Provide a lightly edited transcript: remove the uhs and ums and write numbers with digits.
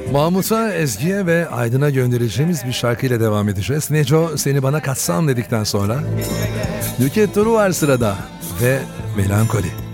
Mahmut'a, Ezgi'ye ve Aydın'a göndereceğimiz bir şarkıyla devam edeceğiz. Neco, seni bana katsam dedikten sonra Nükhet Duru var sırada ve Melankoli.